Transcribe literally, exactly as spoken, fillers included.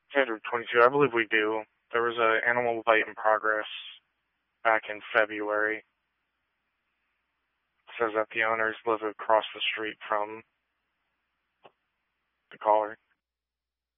Android twenty-two, I believe we do. There was an animal fight in progress back in February. It says that the owners live across the street from the caller.